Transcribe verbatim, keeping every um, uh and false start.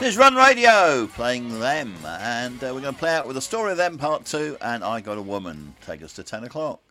This is Run Radio, playing them, and uh, we're going to play out with the story of them part two, and I Got a Woman. Take us to ten o'clock.